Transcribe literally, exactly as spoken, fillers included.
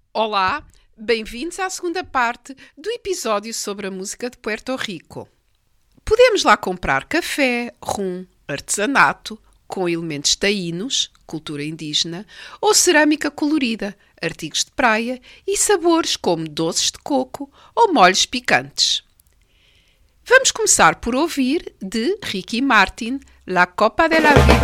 Olá, bem-vindos à segunda parte do episódio sobre a música de Puerto Rico. Podemos lá comprar café, rum, artesanato, com elementos taínos, cultura indígena, ou cerâmica colorida, artigos de praia e sabores como doces de coco ou molhos picantes. Vamos começar por ouvir de Ricky Martin, La Copa de la Vida.